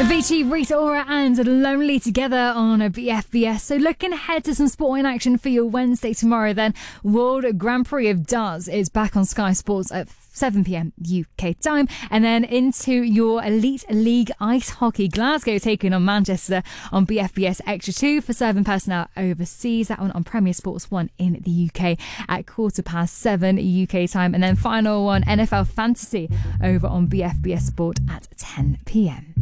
Avicii, Rita Ora and Lonely together on a BFBS. So looking ahead to some sporting action for your Wednesday tomorrow then. World Grand Prix of Darts is back on Sky Sports at 7pm UK time. And then into your Elite League Ice Hockey. Glasgow taking on Manchester on BFBS Extra 2 for serving personnel overseas. That one on Premier Sports 1 in the UK at 7:15 UK time. And then final one, NFL Fantasy over on BFBS Sport at 10pm.